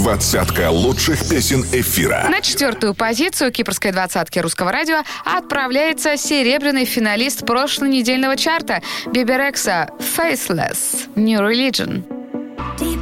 20 лучших песен эфира. На 4-ю позицию кипрской двадцатки русского радио отправляется серебряный финалист прошлонедельного чарта Беби Рекса «Faceless» New Religion.